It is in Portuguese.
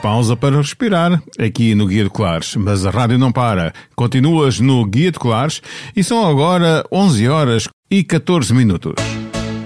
pausa para respirar aqui no Guia de Colares. Mas a rádio não para. Continuas no Guia de Colares e são agora 11 horas e 14 minutos.